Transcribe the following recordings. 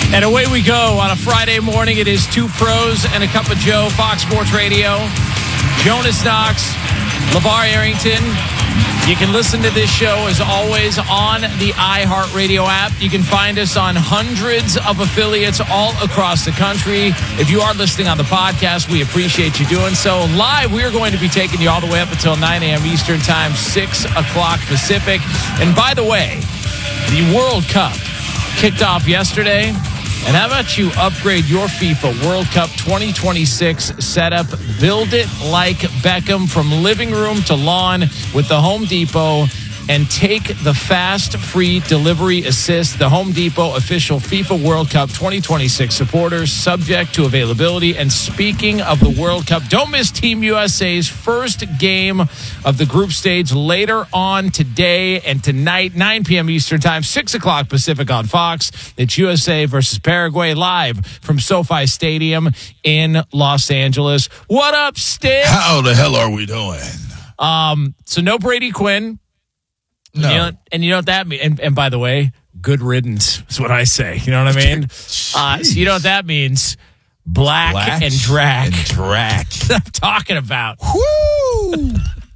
And away we go on a Friday morning. It is Two Pros and a Cup of Joe, Fox Sports Radio. Jonas Knox, LeVar Arrington. You can listen to this show, as always, on the iHeartRadio app. You can find us on hundreds of affiliates all across the country. If you are listening on the podcast, we appreciate you doing so. Live, we are going to be taking you all the way up until 9 a.m. Eastern Time, 6 o'clock Pacific. And by the way, the World Cup kicked off yesterday. And how about you upgrade your FIFA World Cup 2026 setup? Build it like Beckham from living room to lawn with the Home Depot. And take the fast, free delivery assist. The Home Depot official FIFA World Cup 2026 supporters, subject to availability. And speaking of the World Cup, don't miss Team USA's first game of the group stage later on today and tonight, 9 p.m. Eastern Time, 6 o'clock Pacific on Fox. It's USA versus Paraguay live from SoFi Stadium in Los Angeles. What up, Steve? How the hell are we doing? So no Brady Quinn. No. And you know what that means? And by the way, good riddance is what I say. You know what I mean? So you know what that means? Black and Drac. That's what I'm talking about. Woo!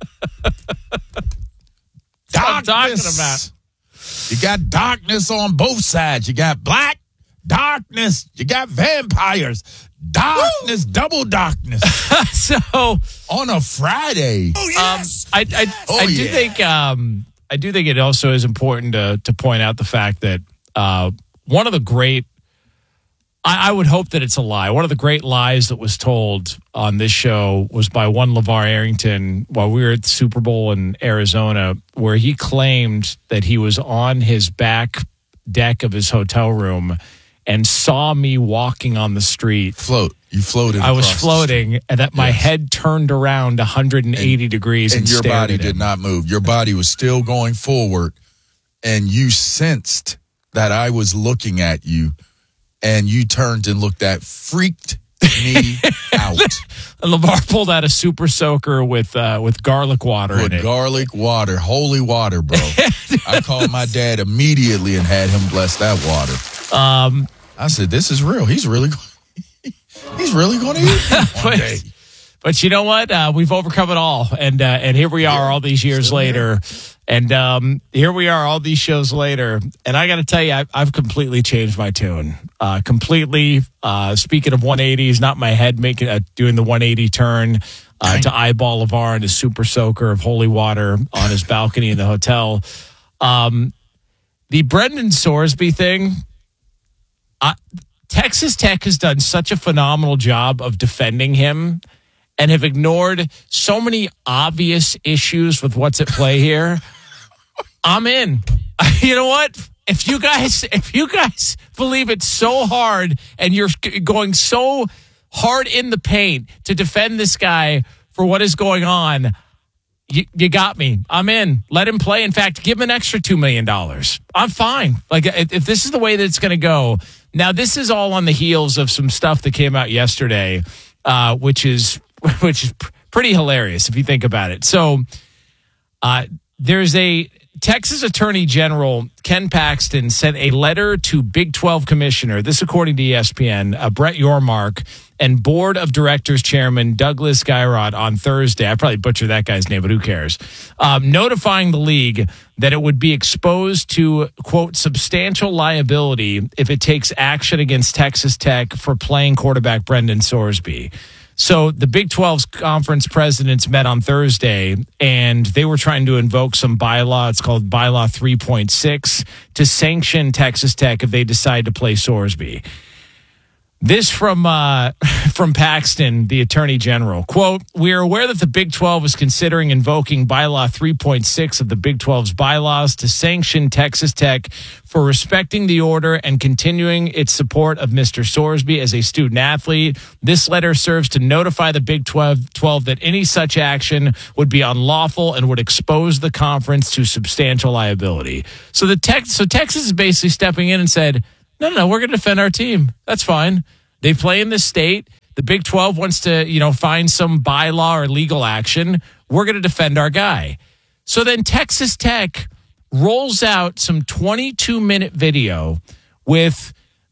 That's what I'm talking about. You got darkness on both sides. You got black, darkness. You got vampires. Darkness, double darkness. So on a Friday. Oh, yes. I do think it also is important to point out the fact that one of the great, I would hope that it's a lie. One of the great lies that was told on this show was by one LeVar Arrington while we were at the Super Bowl in Arizona, where he claimed that he was on his back deck of his hotel room and saw me walking on the street. You floated. I was floating, and that my head turned around 180 degrees and your stared body at him. did not move. Your body was still going forward, and you sensed that I was looking at you, and you turned and looked at, freaked me out. And LeVar pulled out a super soaker with garlic water in it. Garlic water, holy water, bro. I called my dad immediately and had him bless that water. I said, "This is real. He's really going to eat one day." But you know what? We've overcome it all, and here we are all these years later. And here we are all these shows later. And I got to tell you, I've completely changed my tune. Completely. Speaking of 180s, not my head doing the 180 turn to eyeball LeVar and his super soaker of holy water on his balcony in the hotel. The Brendan Sorsby thing. Texas Tech has done such a phenomenal job of defending him and have ignored so many obvious issues with what's at play here. I'm in. You know what? If you guys believe it's so hard and you're going so hard in the paint to defend this guy for what is going on, you got me. I'm in. Let him play. In fact, give him an extra $2 million. I'm fine. Like, if this is the way that it's going to go. Now, this is all on the heels of some stuff that came out yesterday, which is pretty hilarious if you think about it. So there's a Texas Attorney General, Ken Paxton, sent a letter to Big 12 Commissioner, this according to ESPN, Brett Yormark, and Board of Directors Chairman Douglas Geirott on Thursday. I probably butchered that guy's name, but who cares? Notifying the league that it would be exposed to, quote, substantial liability if it takes action against Texas Tech for playing quarterback Brendan Sorsby. So the Big 12's conference presidents met on Thursday, and they were trying to invoke some bylaw. It's called Bylaw 3.6 to sanction Texas Tech if they decide to play Sorsby. This from Paxton, the Attorney General. Quote, "We are aware that the Big 12 is considering invoking Bylaw 3.6 of the Big 12's bylaws to sanction Texas Tech for respecting the order and continuing its support of Mr. Sorsby as a student athlete. This letter serves to notify the Big 12 that any such action would be unlawful and would expose the conference to substantial liability." So Texas is basically stepping in and said, No, we're going to defend our team. That's fine. They play in this state. The Big 12 wants to, find some bylaw or legal action. We're going to defend our guy. So then Texas Tech rolls out some 22-minute video with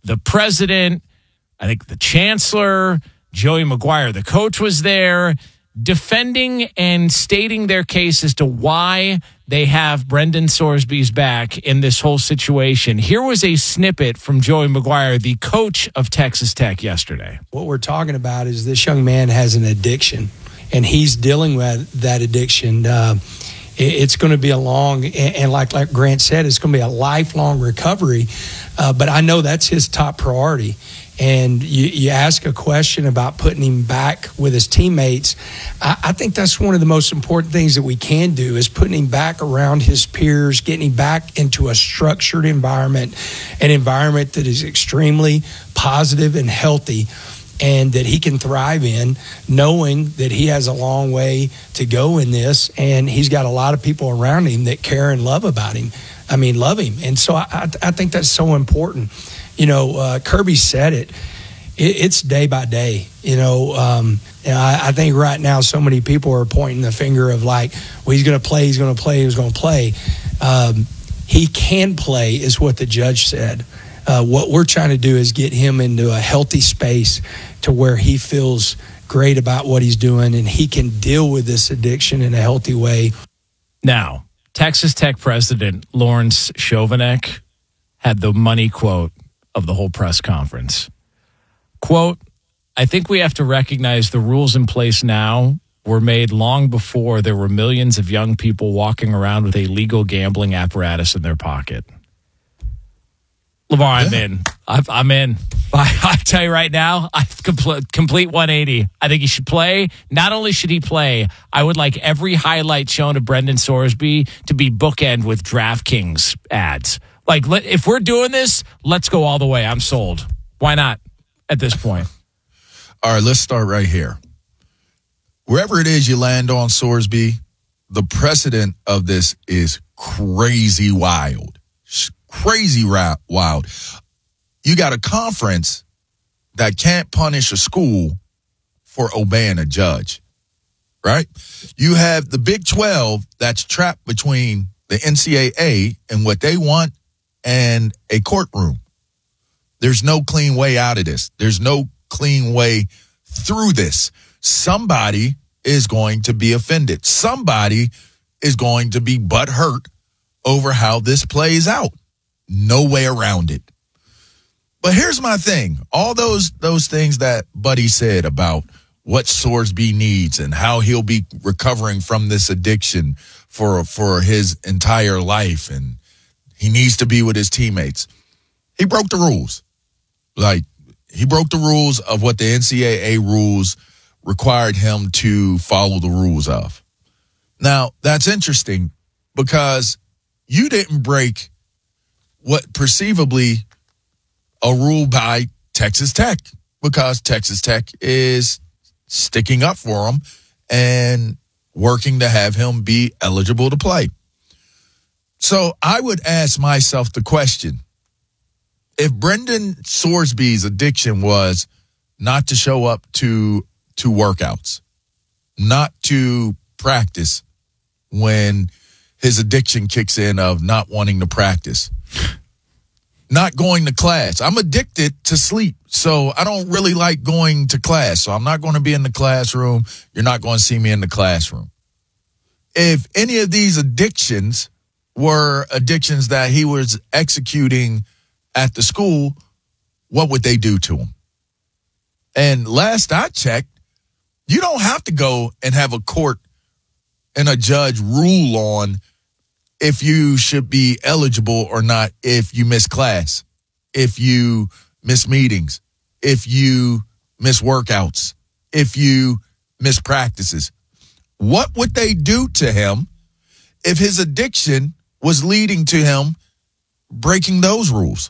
the president, I think the chancellor, Joey Maguire, the coach, was there defending and stating their case as to why they have Brendan Sorsby's back in this whole situation. Here was a snippet from Joey Maguire, the coach of Texas Tech, yesterday. What we're talking about is this young man has an addiction, and he's dealing with that addiction. It's going to be a long, and like Grant said, it's going to be a lifelong recovery. But I know that's his top priority. And you ask a question about putting him back with his teammates. I think that's one of the most important things that we can do is putting him back around his peers, getting him back into a structured environment, an environment that is extremely positive and healthy, and that he can thrive in, knowing that he has a long way to go in this, and he's got a lot of people around him that care and love about him. Love him. And so I think that's so important. Kirby said it. It's day by day. I think right now so many people are pointing the finger of like, well, he's going to play, he's going to play, he's going to play. He can play is what the judge said. What we're trying to do is get him into a healthy space to where he feels great about what he's doing and he can deal with this addiction in a healthy way. Now, Texas Tech president Lawrence Chovanec had the money quote of the whole press conference. Quote, I think we have to recognize the rules in place now were made long before there were millions of young people walking around with a legal gambling apparatus in their pocket. LeVar, I'm in. I'm in. I tell you right now, complete 180. I think he should play. Not only should he play, I would like every highlight shown of Brendan Sorsby to be bookend with DraftKings ads. Like, if we're doing this, let's go all the way. I'm sold. Why not at this point? All right, let's start right here. Wherever it is you land on Sorsby, the precedent of this is crazy wild. Crazy wild. You got a conference that can't punish a school for obeying a judge, right? You have the Big 12 that's trapped between the NCAA and what they want and a courtroom. There's no clean way out of this. There's no clean way through this. Somebody is going to be offended. Somebody is going to be butthurt over how this plays out. No way around it. But here's my thing. All those things that Buddy said about what Sorsby needs and how he'll be recovering from this addiction for his entire life, and he needs to be with his teammates. He broke the rules. Like, he broke the rules of what the NCAA rules required him to follow the rules of. Now, that's interesting because you didn't break what perceivably a rule by Texas Tech, because Texas Tech is sticking up for him and working to have him be eligible to play. So I would ask myself the question, if Brendan Sorsby's addiction was not to show up to workouts, not to practice when his addiction kicks in of not wanting to practice, not going to class. I'm addicted to sleep, so I don't really like going to class. So I'm not going to be in the classroom. You're not going to see me in the classroom. If any of these addictions were addictions that he was executing at the school, what would they do to him? And last I checked, you don't have to go and have a court and a judge rule on if you should be eligible or not, if you miss class, if you miss meetings, if you miss workouts, if you miss practices. What would they do to him if his addiction was leading to him breaking those rules?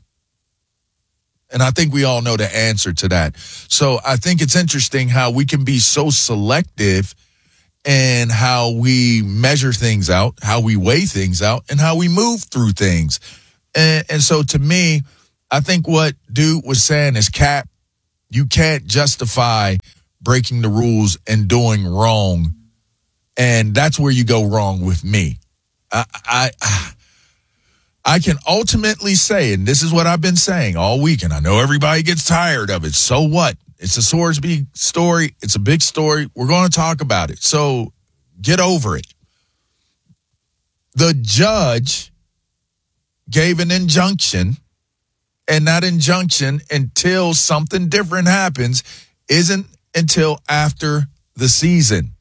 And I think we all know the answer to that. So I think it's interesting how we can be so selective and how we measure things out, how we weigh things out, and how we move through things. And so to me, I think what Dude was saying is, Cap, you can't justify breaking the rules and doing wrong. And that's where you go wrong with me. I can ultimately say, and this is what I've been saying all week, and I know everybody gets tired of it. So what? It's a Sorsby story. It's a big story. We're going to talk about it. So get over it. The judge gave an injunction, and that injunction, until something different happens, isn't until after the season.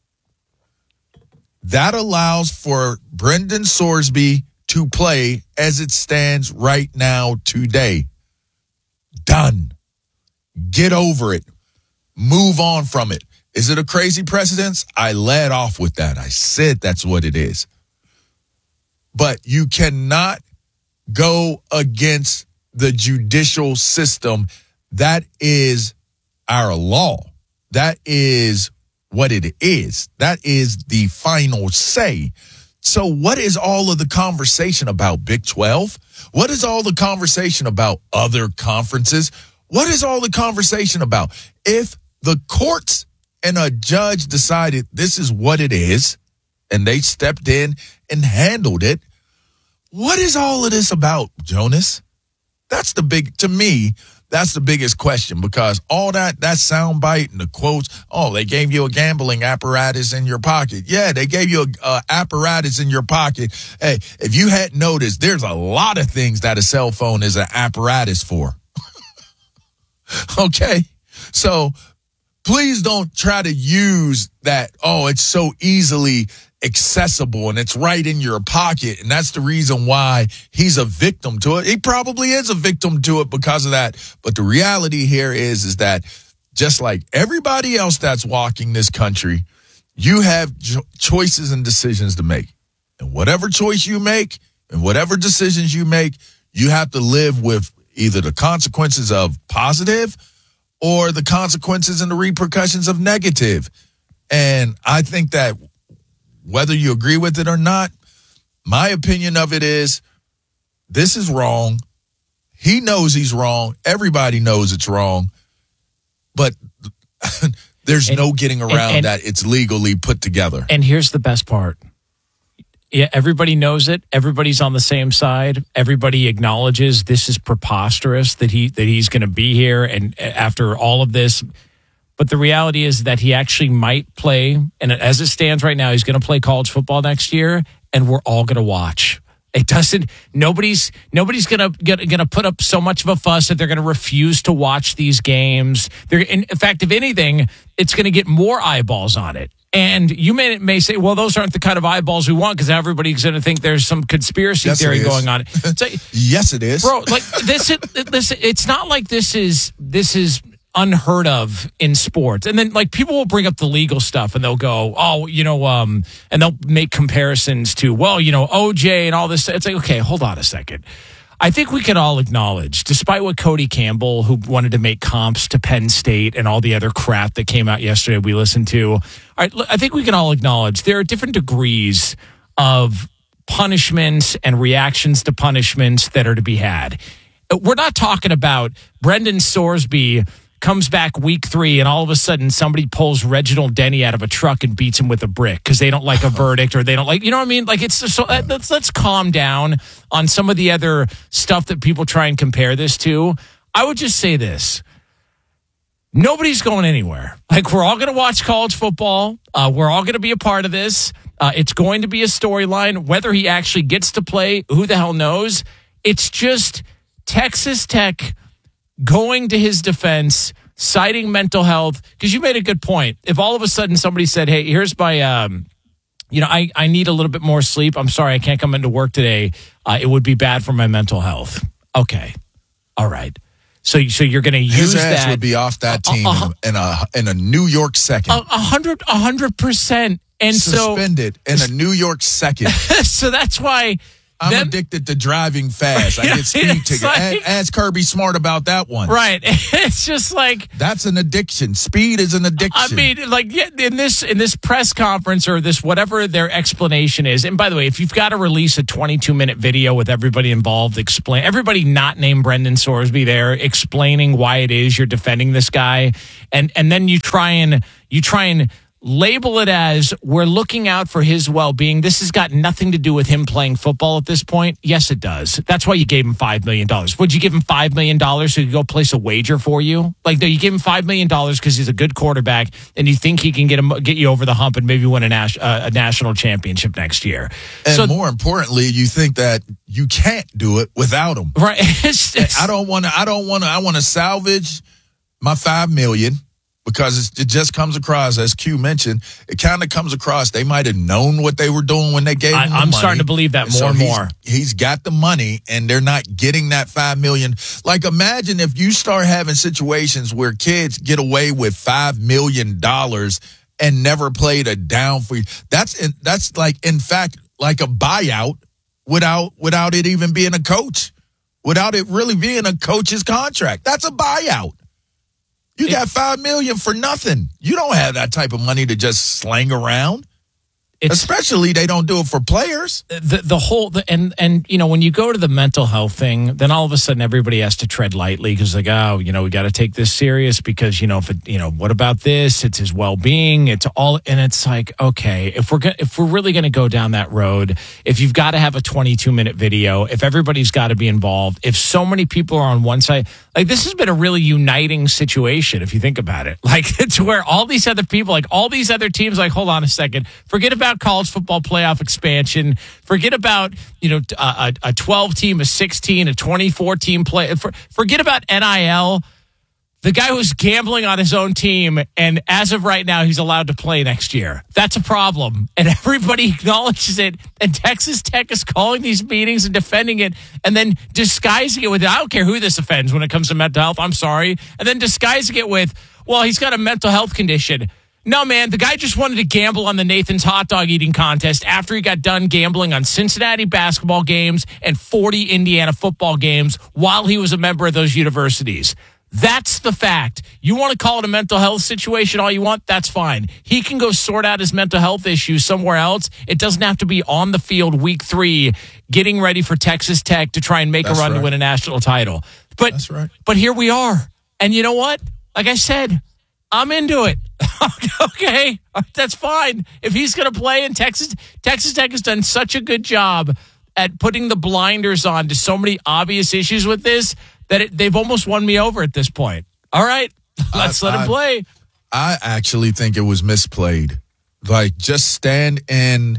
That allows for Brendan Sorsby to play as it stands right now today. Done. Get over it. Move on from it. Is it a crazy precedence? I led off with that. I said that's what it is. But you cannot go against the judicial system. That is our law. That is what it is. That is the final say. So what is all of the conversation about Big 12? What is all the conversation about other conferences? What is all the conversation about? If the courts and a judge decided this is what it is, and they stepped in and handled it, what is all of this about, Jonas? That's to me, that's the biggest question, because all that soundbite and the quotes, they gave you a gambling apparatus in your pocket. Yeah, they gave you a apparatus in your pocket. Hey, if you hadn't noticed, there's a lot of things that a cell phone is an apparatus for. Okay? So please don't try to use that, it's so easily accessible and it's right in your pocket, and that's the reason why he's a victim to it. He probably is a victim to it because of that. But the reality here is that just like everybody else that's walking this country, you have choices and decisions to make. And whatever choice you make and whatever decisions you make, you have to live with either the consequences of positive or the consequences and the repercussions of negative. And I think that whether you agree with it or not, my opinion of it is this is wrong. He knows he's wrong. Everybody knows it's wrong. But there's no getting around that it's legally put together. And here's the best part. Yeah, everybody knows it. Everybody's on the same side. Everybody acknowledges this is preposterous that he's going to be here and after all of this. But the reality is that he actually might play, and as it stands right now, he's going to play college football next year, and we're all going to watch. It doesn't. Nobody's going to put up so much of a fuss that they're going to refuse to watch these games. In fact, if anything, it's going to get more eyeballs on it. And you may say, well, those aren't the kind of eyeballs we want because everybody's going to think there's some conspiracy theory going on. So, yes, it is, bro. Like this, it's not like this is unheard of in sports. And then like people will bring up the legal stuff and they'll go, and they'll make comparisons to, OJ and all this. It's like, okay, hold on a second. I think we can all acknowledge, despite what Cody Campbell, who wanted to make comps to Penn State and all the other crap that came out yesterday we listened to, I think we can all acknowledge there are different degrees of punishments and reactions to punishments that are to be had. We're not talking about Brendan Sorsby comes back week 3 and all of a sudden somebody pulls Reginald Denny out of a truck and beats him with a brick because they don't like a verdict or they don't like, you know what I mean? Like it's just so let's calm down on some of the other stuff that people try and compare this to. I would just say this. Nobody's going anywhere. Like we're all going to watch college football. We're all going to be a part of this. It's going to be a storyline. Whether he actually gets to play, who the hell knows? It's just Texas Tech going to his defense, citing mental health, because you made a good point. If all of a sudden somebody said, hey, here's my, I need a little bit more sleep. I'm sorry, I can't come into work today. It would be bad for my mental health. Okay. All right. So you're going to use his ass that. Would be off that team in a New York second. 100%. And suspended in a New York second. So that's why I'm addicted to driving fast. I get speed tickets. Like, ask Kirby Smart about that one. Right. It's just like that's an addiction. Speed is an addiction. I mean, like in this press conference or this whatever their explanation is. And by the way, if you've got to release a 22-minute video with everybody involved, everybody not named Brendan Sorsby there, explaining why it is you're defending this guy, and then you try and label it as we're looking out for his well-being. This has got nothing to do with him playing football at this point. Yes, it does. That's why you gave him $5 million. Would you give him $5 million so he could go place a wager for you? Like, no, you give him $5 million because he's a good quarterback and you think he can get you over the hump and maybe win a national championship next year. And more importantly, you think that you can't do it without him. Right. I want to salvage my $5 million. Because it just comes across, as Q mentioned, it kind of comes across they might have known what they were doing when they gave him the money. I'm starting to believe that more and more. He's got the money, and they're not getting that $5 million. Like, imagine if you start having situations where kids get away with $5 million and never played a down for you. That's like, in fact, like a buyout without it even being a coach, without it really being a coach's contract. That's a buyout. You got $5 million for nothing. You don't have that type of money to just slang around. Especially they don't do it for players. And you know, when you go to the mental health thing, then all of a sudden everybody has to tread lightly because like, oh, you know, we got to take this serious because, you know, what about this? It's his well-being. It's all, and it's like, okay, if we're really going to go down that road, if you've got to have a 22-minute video, if everybody's got to be involved, if so many people are on one side, like this has been a really uniting situation if you think about it. Like it's where all these other people, like all these other teams, like hold on a second, forget about college football playoff expansion. Forget about, you know, a 12 team, a 16, a 24 team play. Forget about NIL. The guy who's gambling on his own team, and as of right now, he's allowed to play next year. That's a problem, and everybody acknowledges it. And Texas Tech is calling these meetings and defending it, and then disguising it with, I don't care who this offends when it comes to mental health, I'm sorry. And then disguising it with, well, he's got a mental health condition. No, man, the guy just wanted to gamble on the Nathan's hot dog eating contest after he got done gambling on Cincinnati basketball games and 40 Indiana football games while he was a member of those universities. That's the fact. You want to call it a mental health situation all you want? That's fine. He can go sort out his mental health issues somewhere else. It doesn't have to be on the field week 3 getting ready for Texas Tech to try and make a run to win a national title. But, That's right. But here we are. And you know what? Like I said, I'm into it. Okay, that's fine. If he's going to play in Texas Tech has done such a good job at putting the blinders on to so many obvious issues with this that they've almost won me over at this point. All right, let's let him play. I actually think it was misplayed. Like, just stand in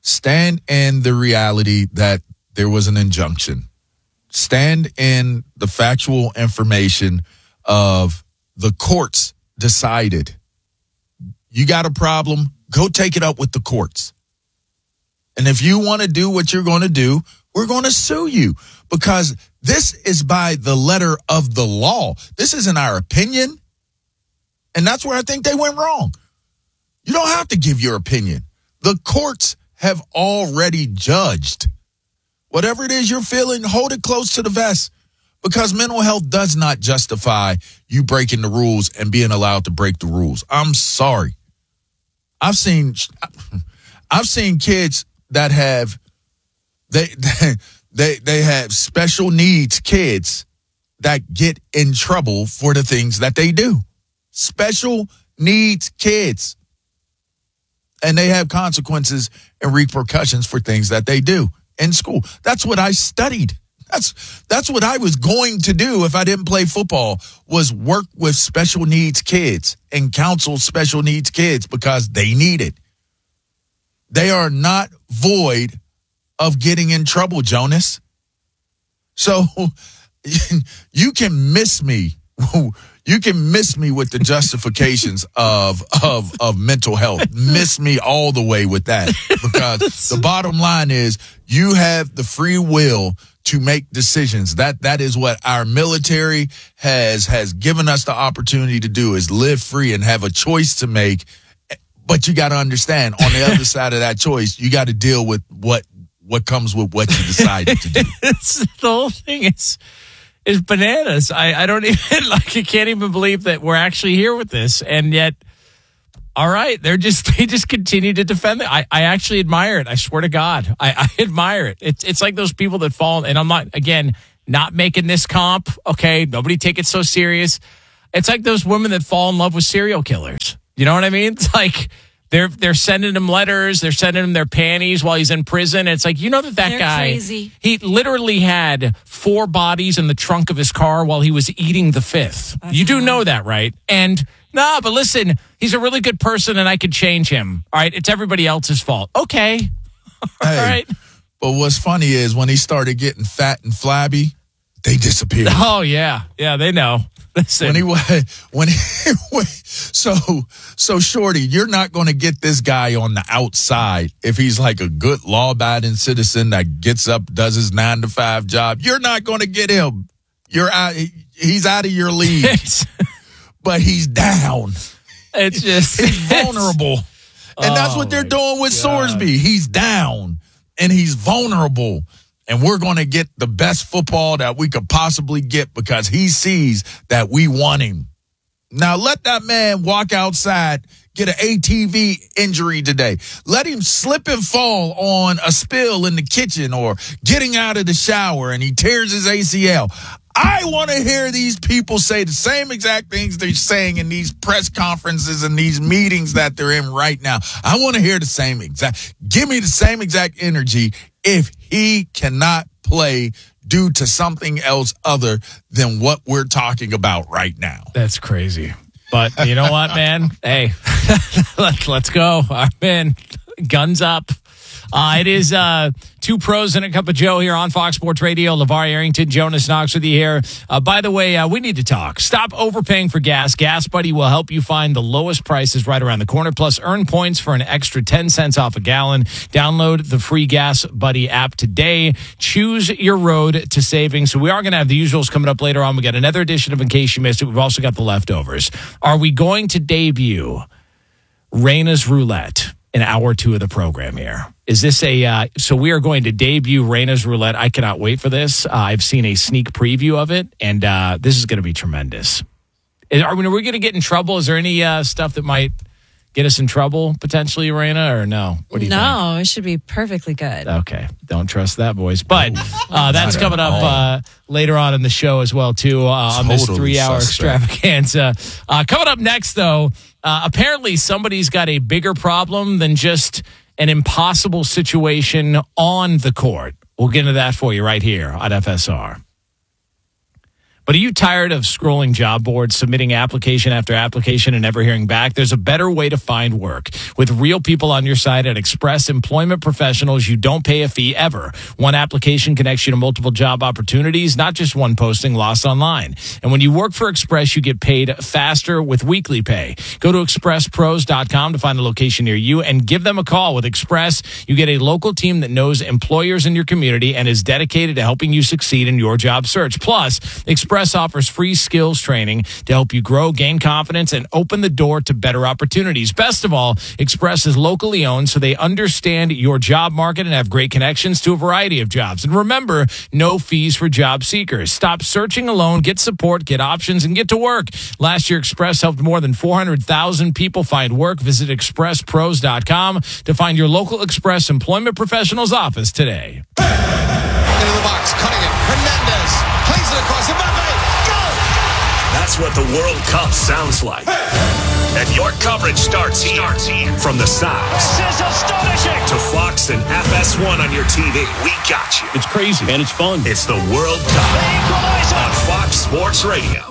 the reality that there was an injunction. Stand in the factual information of the courts decided. You got a problem, go take it up with the courts. And if you want to do what you're going to do, we're going to sue you because this is by the letter of the law. This isn't our opinion. And that's where I think they went wrong. You don't have to give your opinion. The courts have already judged. Whatever it is you're feeling, hold it close to the vest. Because mental health does not justify you breaking the rules and being allowed to break the rules. I'm sorry. I've seen kids that have they have special needs kids that get in trouble for the things that they do. Special needs kids. And they have consequences and repercussions for things that they do in school. That's what I studied. That's what I was going to do if I didn't play football, was work with special needs kids and counsel special needs kids because they need it. They are not void of getting in trouble, Jonas. So you can miss me. You can miss me with the justifications of mental health. Miss me all the way with that, because the bottom line is you have the free will to make decisions. That is what our military has given us the opportunity to do, is live free and have a choice to make. But you got to understand, on the other side of that choice, you got to deal with what comes with what you decided to do. The whole thing is bananas. I don't even, I can't even believe that we're actually here with this. And yet, all right, they just continue to defend it. I actually admire it. I swear to God, I admire it. It's like those people that fall, and I'm not making this comp. Okay, nobody take it so serious. It's like those women that fall in love with serial killers. You know what I mean? It's like, They're sending him letters. They're sending him their panties while he's in prison. It's like, that They're guy, crazy. He literally had 4 bodies in the trunk of his car while he was eating the 5th. You do know that, right? And but listen, he's a really good person and I could change him. All right. It's everybody else's fault. Okay. All right. But what's funny is when he started getting fat and flabby, they disappeared. Oh, yeah. Yeah, they know. Listen. So Shorty, you're not going to get this guy on the outside if he's like a good law-abiding citizen that gets up, does his 9-to-5 job. You're not going to get him. You're out. He's out of your league. But he's down. It's just he's vulnerable, and that's what they're doing with Sorsby. He's down and he's vulnerable. And we're going to get the best football that we could possibly get because he sees that we want him. Now, let that man walk outside, get an ATV injury today. Let him slip and fall on a spill in the kitchen or getting out of the shower and he tears his ACL. I want to hear these people say the same exact things they're saying in these press conferences and these meetings that they're in right now. I want to hear the same exact. Give me the same exact energy if he cannot play due to something else other than what we're talking about right now. That's crazy. But you know what, man? Hey, let's go. I'm in. Guns up. It is 2 pros and a cup of Joe here on Fox Sports Radio. LeVar Arrington, Jonas Knox with you here. By the way, we need to talk. Stop overpaying for gas. Gas Buddy will help you find the lowest prices right around the corner. Plus, earn points for an extra 10 cents off a gallon. Download the free Gas Buddy app today. Choose your road to savings. So we are going to have the usuals coming up later on. We got another edition of In Case You Missed It. We've also got the leftovers. Are we going to debut Reina's Roulette in hour 2 of the program here? Is this so we are going to debut Reina's Roulette. I cannot wait for this. I've seen a sneak preview of it, and this is going to be tremendous. Are we going to get in trouble? Is there any stuff that might get us in trouble, potentially, Reina, or no? What do you think? No, it should be perfectly good. Okay. Don't trust that, boys. But that's coming up later on in the show as well, too, on this 3-hour extravaganza. Coming up next, though, apparently somebody's got a bigger problem than just an impossible situation on the court. We'll get into that for you right here on FSR. But are you tired of scrolling job boards, submitting application after application, and never hearing back? There's a better way to find work. With real people on your side at Express Employment Professionals, you don't pay a fee ever. One application connects you to multiple job opportunities, not just one posting lost online. And when you work for Express, you get paid faster with weekly pay. Go to expresspros.com to find a location near you and give them a call. With Express, you get a local team that knows employers in your community and is dedicated to helping you succeed in your job search. Plus, Express offers free skills training to help you grow, gain confidence, and open the door to better opportunities. Best of all, Express is locally owned, so they understand your job market and have great connections to a variety of jobs. And remember, no fees for job seekers. Stop searching alone, get support, get options, and get to work. Last year, Express helped more than 400,000 people find work. Visit expresspros.com to find your local Express Employment Professionals office today. Into the box, cutting it. Hernandez plays it across the Mbappe. Go! That's what the World Cup sounds like. And your coverage starts here. From the sides. This is astonishing. To Fox and FS1 on your TV. We got you. It's crazy, and it's fun. It's the World Cup on Fox Sports Radio.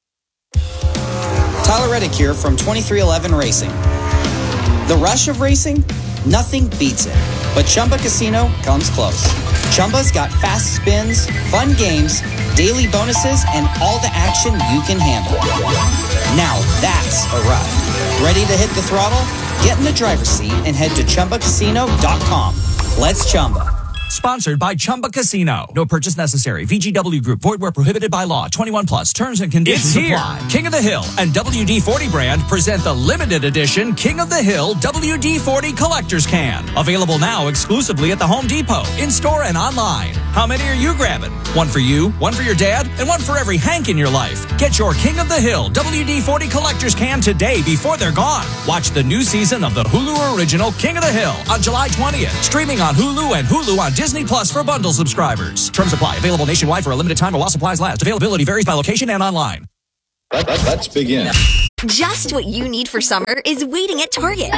Tyler Reddick here from 2311 Racing. The rush of racing? Nothing beats it. But Chumba Casino comes close. Chumba's got fast spins, fun games, daily bonuses, and all the action you can handle. Now that's a ride. Ready to hit the throttle? Get in the driver's seat and head to ChumbaCasino.com. Let's Chumba. Sponsored by Chumba Casino. No purchase necessary. VGW Group. Void where prohibited by law. 21 plus. Terms and conditions apply. King of the Hill and WD-40 brand present the limited edition King of the Hill WD-40 Collector's Can. Available now exclusively at the Home Depot. In-store and online. How many are you grabbing? One for you, one for your dad, and one for every Hank in your life. Get your King of the Hill WD-40 Collector's Can today before they're gone. Watch the new season of the Hulu original King of the Hill on July 20th. Streaming on Hulu and Hulu on Disney Plus for bundle subscribers. Terms apply. Available nationwide for a limited time while supplies last. Availability varies by location and online. Let's begin. Just what you need for summer is waiting at Target.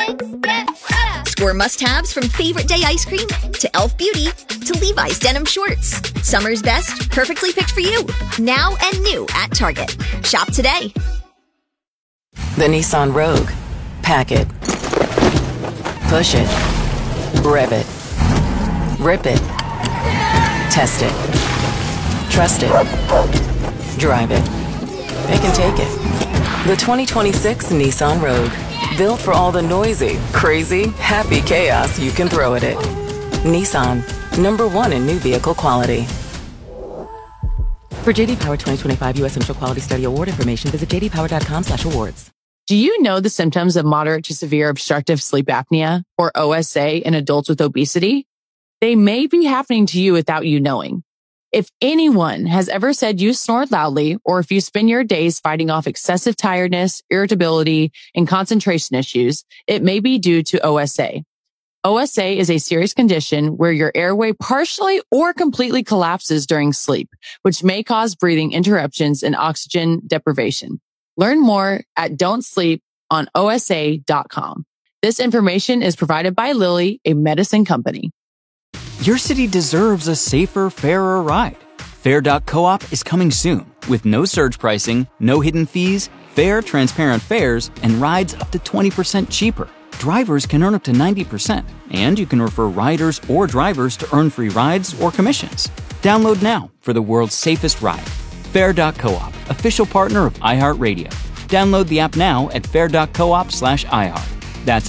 Score must-haves from favorite day ice cream to Elf Beauty to Levi's denim shorts. Summer's best, perfectly picked for you. Now and new at Target. Shop today. The Nissan Rogue. Pack it. Push it. Rev it. Rip it. Test it. Trust it. Drive it. They can take it. The 2026 Nissan Rogue. Built for all the noisy, crazy, happy chaos you can throw at it. Nissan. #1 in new vehicle quality. For JD Power 2025 U.S. Central Quality Study Award information, visit jdpower.com/awards. Do you know the symptoms of moderate to severe obstructive sleep apnea, or OSA, in adults with obesity? They may be happening to you without you knowing. If anyone has ever said you snore loudly, or if you spend your days fighting off excessive tiredness, irritability, and concentration issues, it may be due to OSA. OSA is a serious condition where your airway partially or completely collapses during sleep, which may cause breathing interruptions and oxygen deprivation. Learn more at don'tsleeponosa.com. This information is provided by Lilly, a medicine company. Your city deserves a safer, fairer ride. Fair.coop is coming soon with no surge pricing, no hidden fees, fair, transparent fares, and rides up to 20% cheaper. Drivers can earn up to 90%, and you can refer riders or drivers to earn free rides or commissions. Download now for the world's safest ride. Fair.coop, official partner of iHeartRadio. Download the app now at fair.coop/iHeart. That's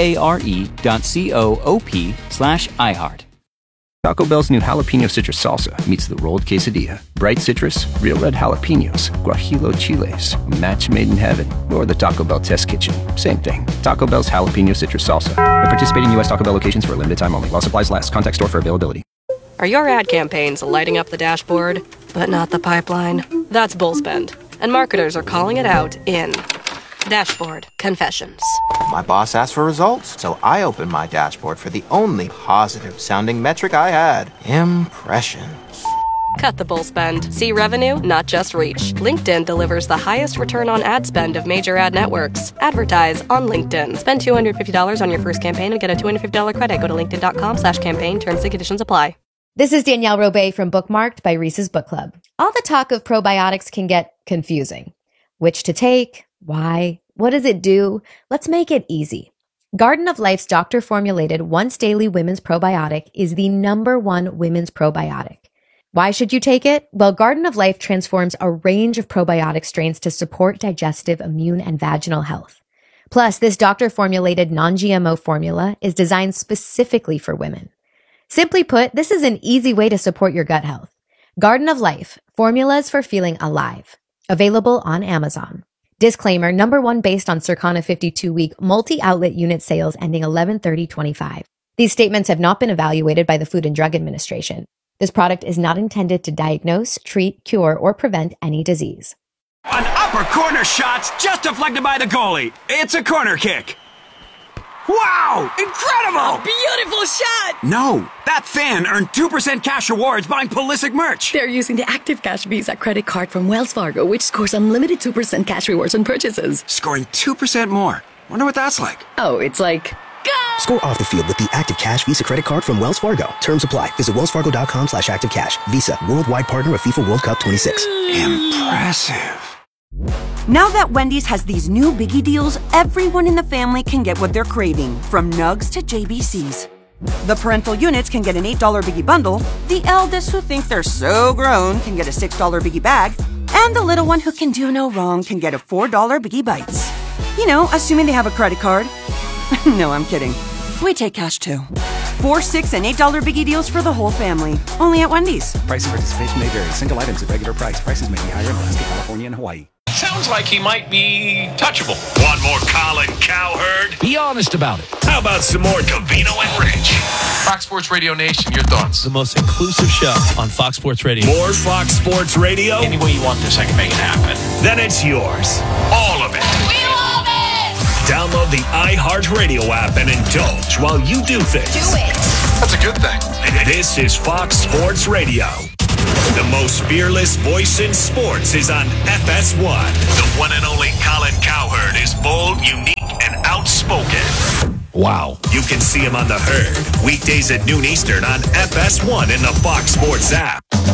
FARE.coop/iHeart. Taco Bell's new jalapeno citrus salsa meets the rolled quesadilla. Bright citrus, real red jalapenos, guajillo chiles, a match made in heaven, or the Taco Bell test kitchen. Same thing. Taco Bell's jalapeno citrus salsa. At participating U.S. Taco Bell locations for a limited time only. While supplies last. Contact store for availability. Are your ad campaigns lighting up the dashboard, but not the pipeline? That's bullspend, and marketers are calling it out in Dashboard Confessions. My boss asked for results, so I opened my dashboard for the only positive-sounding metric I had: impressions. Cut the bull spend. See revenue, not just reach. LinkedIn delivers the highest return on ad spend of major ad networks. Advertise on LinkedIn. Spend $250 on your first campaign and get a $250 credit. Go to linkedin.com/campaign. Terms and conditions apply. This is Danielle Robay from Bookmarked by Reese's Book Club. All the talk of probiotics can get confusing. Which to take? Why? What does it do? Let's make it easy. Garden of Life's doctor-formulated once-daily women's probiotic is the #1 women's probiotic. Why should you take it? Well, Garden of Life transforms a range of probiotic strains to support digestive, immune, and vaginal health. Plus, this doctor-formulated non-GMO formula is designed specifically for women. Simply put, this is an easy way to support your gut health. Garden of Life, formulas for feeling alive. Available on Amazon. Disclaimer, #1 based on Circana 52-week multi-outlet unit sales ending 11/30/25. These statements have not been evaluated by the Food and Drug Administration. This product is not intended to diagnose, treat, cure, or prevent any disease. An upper corner shot's just deflected by the goalie. It's a corner kick. Wow! Incredible! Beautiful shot! No, that fan earned 2% cash rewards buying Pulisic merch. They're using the Active Cash Visa credit card from Wells Fargo, which scores unlimited 2% cash rewards on purchases. Scoring 2% more. Wonder what that's like. Oh, it's like... Go! Score off the field with the Active Cash Visa credit card from Wells Fargo. Terms apply. Visit wellsfargo.com/activecash. Visa, worldwide partner of FIFA World Cup 26. Impressive. Now that Wendy's has these new biggie deals, everyone in the family can get what they're craving, from nugs to JBCs. The parental units can get an $8 biggie bundle, the eldest who think they're so grown can get a $6 biggie bag, and the little one who can do no wrong can get a $4 biggie bites. You know, assuming they have a credit card. No, I'm kidding. We take cash too. 4, 6, and $8 biggie deals for the whole family. Only at Wendy's. Price and participation may vary. Single items at regular price. Prices may be higher in Alaska, California, and Hawaii. Sounds like he might be touchable. Want more Colin Cowherd? Be honest about it. How about some more Covino and Rich? Fox Sports Radio Nation, your thoughts? The most inclusive show on Fox Sports Radio. More Fox Sports Radio? Any way you want this, I can make it happen. Then it's yours. All of it. We love it! Download the iHeartRadio app and indulge while you do things. Do it! That's a good thing. This is Fox Sports Radio. The most fearless voice in sports is on FS1. The one and only Colin Cowherd is bold, unique, and outspoken. Wow. You can see him on The Herd, weekdays at noon Eastern on FS1 in the Fox Sports app.